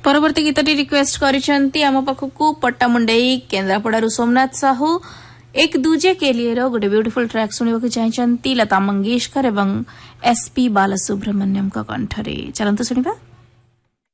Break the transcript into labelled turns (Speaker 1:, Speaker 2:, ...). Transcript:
Speaker 1: परवर्ती गीतटी रिक्वेस्ट करिसेंती आम पाखकू पट्टामुंडेई केंद्रापड़ारू सोमनाथ साहू एक दूजे के लिए गोटे ब्यूटीफुल ट्रैक शुणा चाहती लता मंगेशकर एवं एसपी बालसुब्रमण्यम कंठरे चलते शुणा।